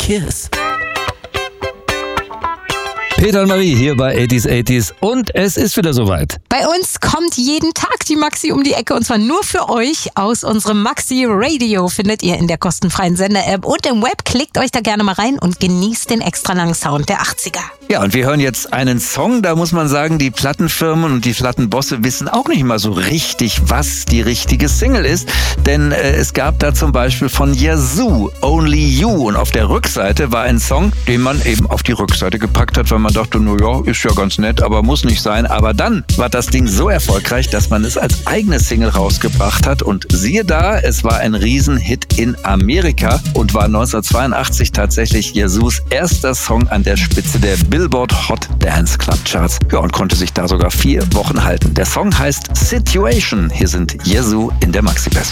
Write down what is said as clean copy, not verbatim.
Kiss. Peter und Marie hier bei 80s und es ist wieder soweit. Bei uns kommt jeden Tag die Maxi um die Ecke und zwar nur für euch aus unserem Maxi Radio. Findet ihr in der kostenfreien Sender-App und im Web. Klickt euch da gerne mal rein und genießt den extra langen Sound der 80er. Ja, und wir hören jetzt einen Song, da muss man sagen, die Plattenfirmen und die Plattenbosse wissen auch nicht mal so richtig, was die richtige Single ist. Denn es gab da zum Beispiel von Yazoo, Only You. Und auf der Rückseite war ein Song, den man eben auf die Rückseite gepackt hat, weil man dachte, ja, ist ja ganz nett, aber muss nicht sein. Aber dann war das Ding so erfolgreich, dass man es als eigene Single rausgebracht hat. Und siehe da, es war ein Riesenhit in Amerika und war 1982 tatsächlich Yazoos erster Song an der Spitze der Billboard Hot Dance Club Charts. Ja, und konnte sich da sogar 4 Wochen halten. Der Song heißt Situation. Hier sind Yazoo in der Maxi-Version.